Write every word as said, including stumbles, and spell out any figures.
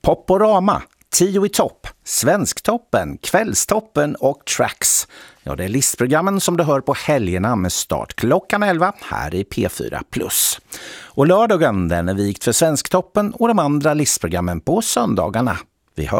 Poporama, Tio i topp, Svensktoppen, Kvällstoppen och Tracks. Ja, det är listprogrammen som du hör på helgerna med start klockan elva här i P fyra plus. Och lördagen den är vikt för Svensktoppen och de andra listprogrammen på söndagarna